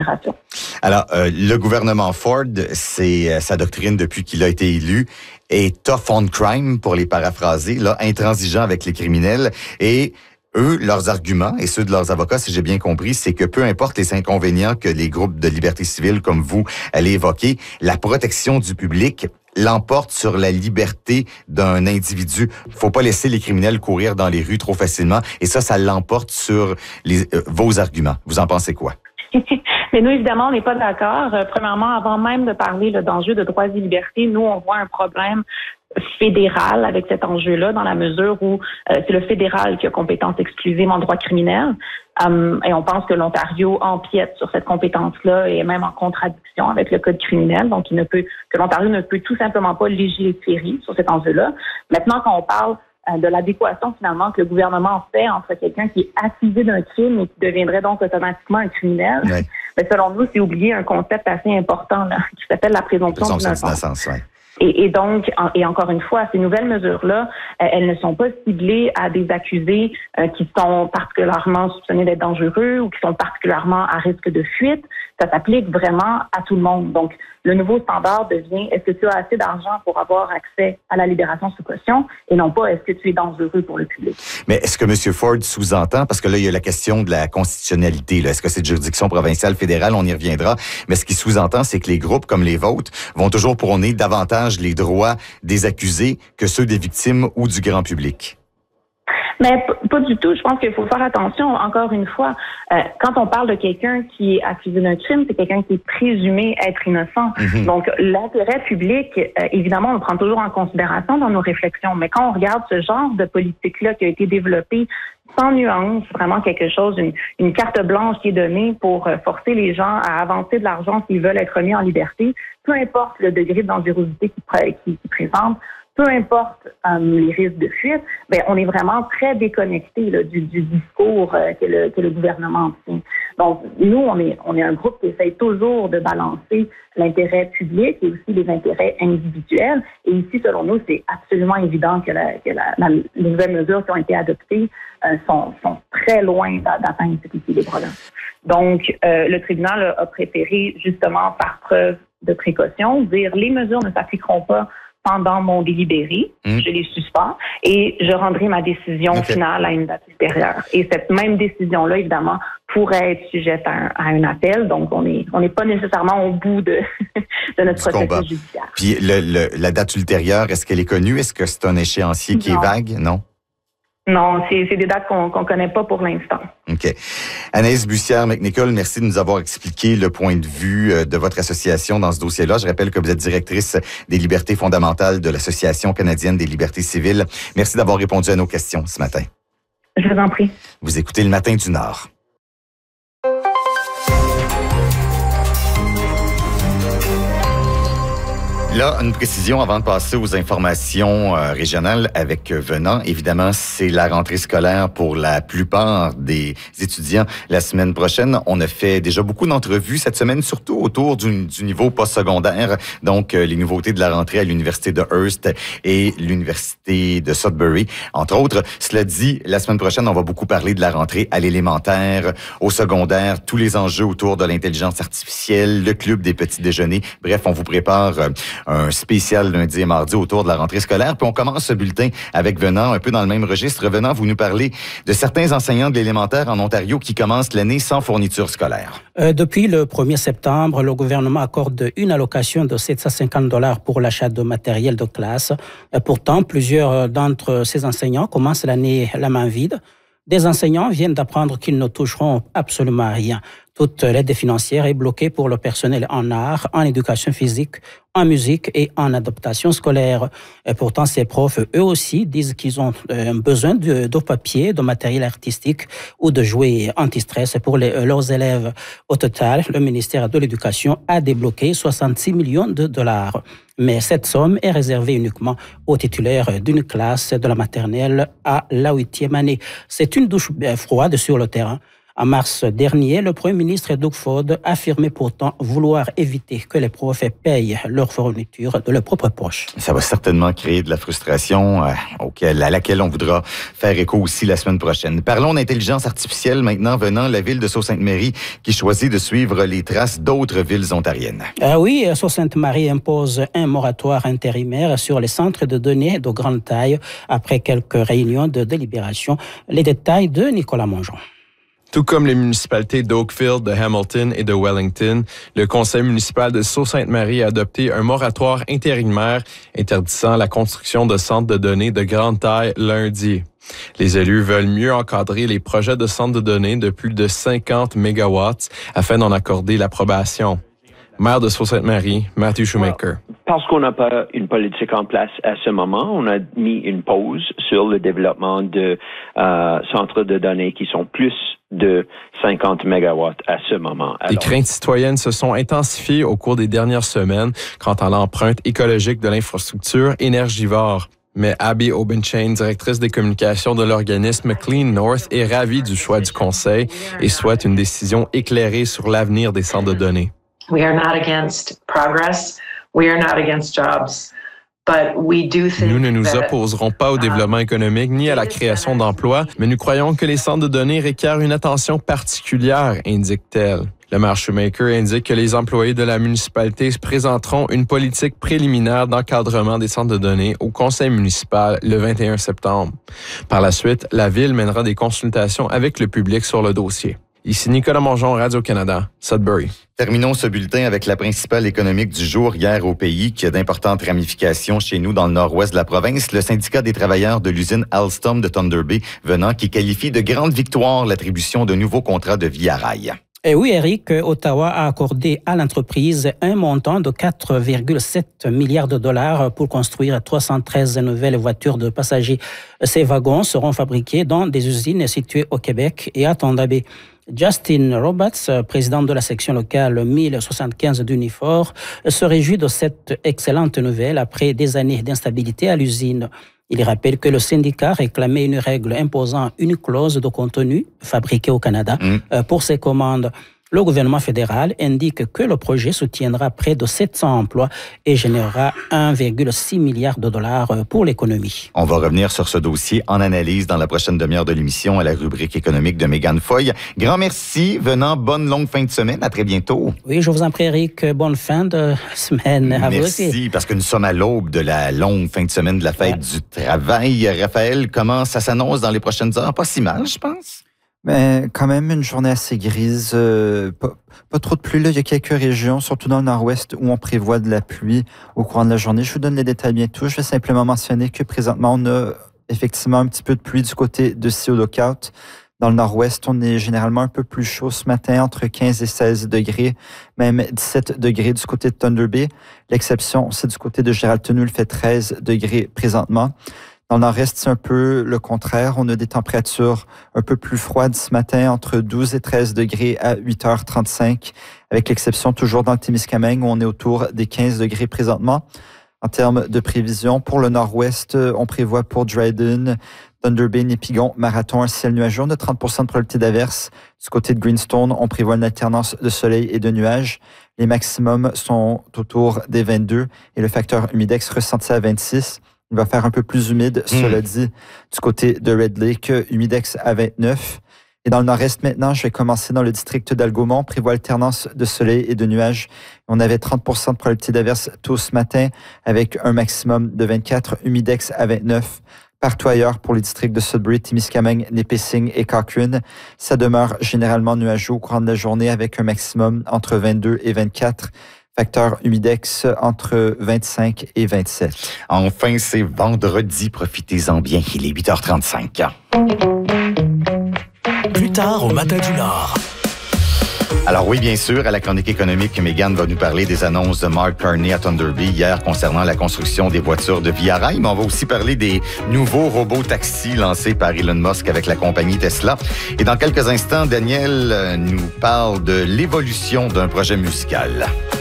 Alors, le gouvernement Ford, c'est sa doctrine depuis qu'il a été élu, est tough on crime, pour les paraphraser, là, intransigeant avec les criminels. Et eux, leurs arguments, et ceux de leurs avocats, si j'ai bien compris, c'est que peu importe les inconvénients que les groupes de liberté civile comme vous allez évoquer, la protection du public l'emporte sur la liberté d'un individu. Faut pas laisser les criminels courir dans les rues trop facilement. Et ça l'emporte sur vos arguments. Vous en pensez quoi? Mais nous, évidemment, on n'est pas d'accord. Premièrement, avant même de parler d'enjeux de droits et libertés, nous, on voit un problème fédéral avec cet enjeu-là, dans la mesure où c'est le fédéral qui a compétence exclusive en droit criminel. Et on pense que l'Ontario empiète sur cette compétence-là et est même en contradiction avec le Code criminel. Donc, que l'Ontario ne peut tout simplement pas légiférer sur cet enjeu-là. Maintenant, quand on parle de l'adéquation, finalement, que le gouvernement fait entre quelqu'un qui est accusé d'un crime et qui deviendrait donc automatiquement un criminel, oui. Mais selon nous, c'est oublier un concept assez important là, qui s'appelle la présomption d'innocence. Oui. Et donc, encore une fois, ces nouvelles mesures-là, elles ne sont pas ciblées à des accusés qui sont particulièrement soupçonnés d'être dangereux ou qui sont particulièrement à risque de fuite. Ça s'applique vraiment à tout le monde. Donc, le nouveau standard devient, est-ce que tu as assez d'argent pour avoir accès à la libération sous caution et non pas est-ce que tu es dangereux pour le public. Mais est-ce que M. Ford sous-entend, parce que là, il y a la question de la constitutionnalité, là. Est-ce que c'est de juridiction provinciale, fédérale, on y reviendra, mais ce qui sous-entend, c'est que les groupes comme les vôtres vont toujours prôner davantage les droits des accusés que ceux des victimes ou du grand public? Mais pas du tout. Je pense qu'il faut faire attention. Encore une fois, quand on parle de quelqu'un qui est accusé d'un crime, c'est quelqu'un qui est présumé être innocent. Mm-hmm. Donc, l'intérêt public, évidemment, on le prend toujours en considération dans nos réflexions. Mais quand on regarde ce genre de politique-là qui a été développée sans nuance, vraiment quelque chose, une carte blanche qui est donnée pour forcer les gens à avancer de l'argent s'ils veulent être mis en liberté, peu importe le degré de dangerosité qu'ils présentent, peu importe les risques de fuite, ben on est vraiment très déconnecté là, du discours que le gouvernement tient. Donc, nous, on est un groupe qui essaye toujours de balancer l'intérêt public et aussi les intérêts individuels. Et ici, selon nous, c'est absolument évident que les nouvelles mesures qui ont été adoptées sont très loin d'atteindre cet équilibre-là. Donc, le tribunal a préféré, justement, par preuve de précaution, dire les mesures ne s'appliqueront pas pendant mon délibéré, je les suspends et je rendrai ma décision finale à une date ultérieure. Et cette même décision-là, évidemment, pourrait être sujette à un appel. Donc, on n'est pas nécessairement au bout de notre processus judiciaire. Puis, la date ultérieure, est-ce qu'elle est connue? Est-ce que c'est un échéancier qui est vague? Non? Non, c'est des dates qu'on connaît pas pour l'instant. OK. Anaïs Bussière-McNichol, merci de nous avoir expliqué le point de vue de votre association dans ce dossier-là. Je rappelle que vous êtes directrice des libertés fondamentales de l'Association canadienne des libertés civiles. Merci d'avoir répondu à nos questions ce matin. Je vous en prie. Vous écoutez Le Matin du Nord. Là, une précision avant de passer aux informations régionales avec Venant. Évidemment, c'est la rentrée scolaire pour la plupart des étudiants la semaine prochaine. On a fait déjà beaucoup d'entrevues cette semaine, surtout autour du niveau postsecondaire. Donc, les nouveautés de la rentrée à l'Université de Hearst et l'Université de Sudbury, entre autres. Cela dit, la semaine prochaine, on va beaucoup parler de la rentrée à l'élémentaire, au secondaire, tous les enjeux autour de l'intelligence artificielle, le club des petits déjeuners. Bref, on vous prépare un spécial lundi et mardi autour de la rentrée scolaire. Puis on commence ce bulletin avec Venant, un peu dans le même registre. Venant, vous nous parlez de certains enseignants de l'élémentaire en Ontario qui commencent l'année sans fourniture scolaire. Depuis le 1er septembre, le gouvernement accorde une allocation de 750 $ pour l'achat de matériel de classe. Pourtant, plusieurs d'entre ces enseignants commencent l'année la main vide. Des enseignants viennent d'apprendre qu'ils ne toucheront absolument à rien. Toute l'aide financière est bloquée pour le personnel en art, en éducation physique, en musique et en adaptation scolaire. Et pourtant, ces profs, eux aussi, disent qu'ils ont besoin de papier, de matériel artistique ou de jouets anti-stress pour leurs élèves. Au total, le ministère de l'Éducation a débloqué 66 millions de $. Mais cette somme est réservée uniquement aux titulaires d'une classe de la maternelle à la 8e année. C'est une douche froide sur le terrain. En mars dernier, le Premier ministre Doug Ford affirmait pourtant vouloir éviter que les profs payent leur fourniture de leur propre poche. Ça va certainement créer de la frustration à laquelle on voudra faire écho aussi la semaine prochaine. Parlons d'intelligence artificielle maintenant, venant la ville de Sault-Sainte-Marie qui choisit de suivre les traces d'autres villes ontariennes. Oui, Sault-Sainte-Marie impose un moratoire intérimaire sur les centres de données de grande taille après quelques réunions de délibération. Les détails de Nicolas Mongeon. Tout comme les municipalités d'Oakville, de Hamilton et de Wellington, le conseil municipal de Sault-Sainte-Marie a adopté un moratoire intérimaire interdisant la construction de centres de données de grande taille lundi. Les élus veulent mieux encadrer les projets de centres de données de plus de 50 mégawatts afin d'en accorder l'approbation. Maire de Sault-Sainte-Marie, Matthew Shoemaker. Parce qu'on n'a pas une politique en place à ce moment, on a mis une pause sur le développement de centres de données qui sont plus de 50 mégawatts à ce moment. Les craintes citoyennes se sont intensifiées au cours des dernières semaines quant à l'empreinte écologique de l'infrastructure énergivore. Mais Abby Obenchain, directrice des communications de l'organisme Clean North, est ravie du choix du conseil et souhaite une décision éclairée sur l'avenir des centres de données. We are not against progress. We are not against jobs. Nous ne nous opposerons pas au développement économique ni à la création d'emplois, mais nous croyons que les centres de données requièrent une attention particulière, indique-t-elle. Le maire Shoemaker indique que les employés de la municipalité présenteront une politique préliminaire d'encadrement des centres de données au conseil municipal le 21 septembre. Par la suite, la ville mènera des consultations avec le public sur le dossier. Ici Nicolas Mongeon, Radio-Canada, Sudbury. Terminons ce bulletin avec la principale économique du jour, guerre au pays, qui a d'importantes ramifications chez nous dans le nord-ouest de la province. Le syndicat des travailleurs de l'usine Alstom de Thunder Bay venant qui qualifie de grande victoire l'attribution de nouveaux contrats de Via Rail. Et oui, Eric, Ottawa a accordé à l'entreprise un montant de 4,7 milliards de dollars pour construire 313 nouvelles voitures de passagers. Ces wagons seront fabriqués dans des usines situées au Québec et à Thunder Bay. Justin Roberts, président de la section locale 1075 d'Unifor, se réjouit de cette excellente nouvelle après des années d'instabilité à l'usine. Il rappelle que le syndicat réclamait une règle imposant une clause de contenu fabriquée au Canada pour ses commandes. Le gouvernement fédéral indique que le projet soutiendra près de 700 emplois et générera 1,6 milliard de dollars pour l'économie. On va revenir sur ce dossier en analyse dans la prochaine demi-heure de l'émission à la rubrique économique de Mégane Foy. Grand merci. Venant, bonne longue fin de semaine. À très bientôt. Oui, je vous en prie, Eric. Bonne fin de semaine à vous aussi. Merci, parce que nous sommes à l'aube de la longue fin de semaine de la fête du travail. Raphaël, comment ça s'annonce dans les prochaines heures? Pas si mal, je pense. Mais quand même une journée assez grise, pas trop de pluie. Là. Il y a quelques régions, surtout dans le nord-ouest, où on prévoit de la pluie au courant de la journée. Je vous donne les détails bientôt. Je vais simplement mentionner que présentement, on a effectivement un petit peu de pluie du côté de CO Lookout. Dans le nord-ouest, on est généralement un peu plus chaud ce matin, entre 15 et 16 degrés, même 17 degrés du côté de Thunder Bay. L'exception, c'est du côté de Geraldton, où il fait 13 degrés présentement. Dans le nord-est, c'est un peu le contraire. On a des températures un peu plus froides ce matin, entre 12 et 13 degrés à 8h35, avec l'exception toujours dans le Témiscamingue, où on est autour des 15 degrés présentement. En termes de prévision, pour le nord-ouest, on prévoit pour Dryden, Thunder Bay, Népigon, Marathon, un ciel nuageux. On a 30% de probabilité d'averse. Du côté de Greenstone, on prévoit une alternance de soleil et de nuages. Les maximums sont autour des 22 et le facteur humidex ressenti à 26. Il va faire un peu plus humide, cela dit, du côté de Red Lake, humidex à 29. Et dans le nord-est maintenant, je vais commencer dans le district d'Algomont. On prévoit alternance de soleil et de nuages. On avait 30% de probabilité d'averse tôt ce matin, avec un maximum de 24, humidex à 29. Partout ailleurs, pour les districts de Sudbury, Témiscamingue, Nipissing et Cochrane, ça demeure généralement nuageux au courant de la journée, avec un maximum entre 22 et 24. Facteur humidex entre 25 et 27. Enfin, c'est vendredi. Profitez-en bien. Il est 8h35. Plus tard au Matin du Nord. Alors oui, bien sûr, à la chronique économique, Mégane va nous parler des annonces de Mark Carney à Thunder Bay hier concernant la construction des voitures de Via Rail, mais on va aussi parler des nouveaux robots taxis lancés par Elon Musk avec la compagnie Tesla. Et dans quelques instants, Daniel nous parle de l'évolution d'un projet musical.